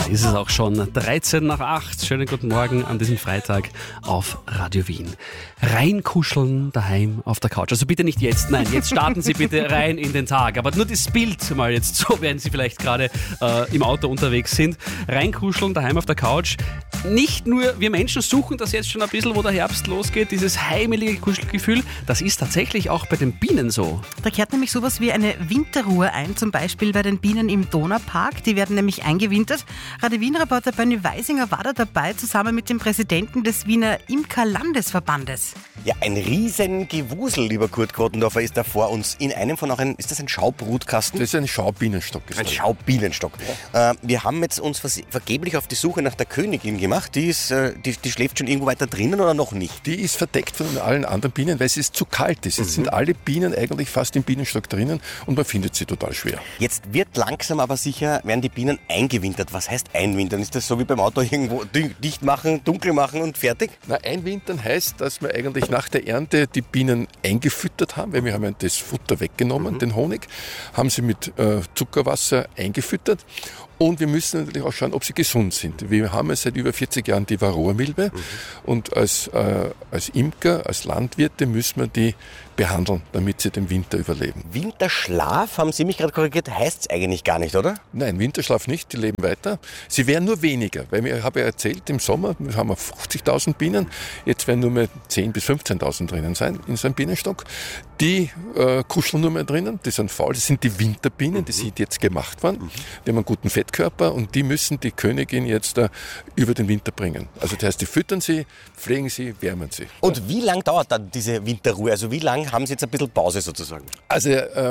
ist es auch schon 13 nach 8. Schönen guten Morgen an diesem Freitag auf Radio Wien. Reinkuscheln daheim auf der Couch. Also bitte nicht jetzt, nein, jetzt starten Sie bitte rein in den Tag. Aber nur das Bild mal jetzt so, während Sie vielleicht gerade im Auto unterwegs sind. Reinkuscheln daheim auf der Couch. Nicht nur wir Menschen suchen das jetzt schon ein bisschen, wo der Herbst losgeht, dieses heimelige Kuschelgefühl. Das ist tatsächlich auch bei den Bienen so. Da kehrt nämlich sowas wie eine Winterruhe ein, zum Beispiel bei den Bienen im Donaupark. Die werden nämlich eingewintert. Radio Wien-Reporter Bernie Weisinger war da dabei, zusammen mit dem Präsidenten des Wiener Imkerlandesverbandes. Ja, ein riesen Gewusel, lieber Kurt Grottendorfer, ist da vor uns. In einem von auch ist das ein Schaubrutkasten? Das ist ein Schaubienenstock. Ein Schaubienenstock. Ja. Wir haben jetzt uns vergeblich auf die Suche nach der Königin gemacht. Die schläft schon irgendwo weiter drinnen oder noch nicht? Die ist verdeckt von allen anderen Bienen, weil es zu kalt ist. Jetzt sind alle Bienen eigentlich fast im Bienenstock drinnen und man findet sie total schwer. Jetzt wird langsam aber sicher, werden die Bienen eingewintert. Was heißt einwintern? Ist das so wie beim Auto irgendwo dicht machen, dunkel machen und fertig? Na, einwintern heißt, dass wir eigentlich nach der Ernte die Bienen eingefüttert haben, weil wir haben das Futter weggenommen, den Honig, haben sie mit Zuckerwasser eingefüttert. Und wir müssen natürlich auch schauen, ob sie gesund sind. Wir haben ja seit über 40 Jahren die Varroa-Milbe und als Imker, als Landwirte müssen wir die behandeln, damit sie den Winter überleben. Winterschlaf, haben Sie mich gerade korrigiert, heißt es eigentlich gar nicht, oder? Nein, Winterschlaf nicht, die leben weiter. Sie werden nur weniger, weil ich habe ja erzählt, im Sommer haben wir 50.000 Bienen, jetzt werden nur mehr 10.000 bis 15.000 drinnen sein in so einem Bienenstock. Die kuscheln nur mehr drinnen, die sind faul, das sind die Winterbienen, die sind jetzt gemacht worden, die haben einen guten Fettkörper und die müssen die Königin jetzt über den Winter bringen. Also das heißt, die füttern sie, pflegen sie, wärmen sie. Und wie lange dauert dann diese Winterruhe? Also wie lange haben Sie jetzt ein bisschen Pause sozusagen? Also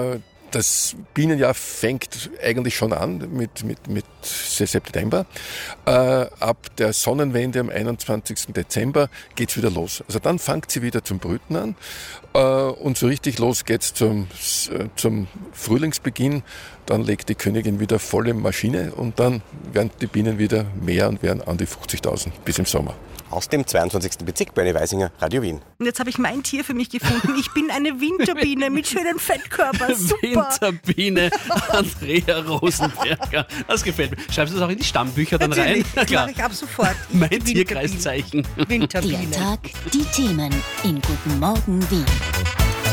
das Bienenjahr fängt eigentlich schon an mit September. Ab der Sonnenwende am 21. Dezember geht es wieder los. Also dann fängt sie wieder zum Brüten an und so richtig los geht's zum Frühlingsbeginn. Dann legt die Königin wieder volle Maschine und dann werden die Bienen wieder mehr und werden an die 50.000 bis im Sommer. Aus dem 22. Bezirk, Bernie Weisinger, Radio Wien. Und jetzt habe ich mein Tier für mich gefunden. Ich bin eine Winterbiene mit schönem Fettkörper. Super. Winterbiene, Andrea Rosenberger. Das gefällt mir. Schreibst du das auch in die Stammbücher dann rein? Das mache ich ab sofort. Mein Tierkreiszeichen. Winterbiene. Der Tag, die Themen in Guten Morgen Wien.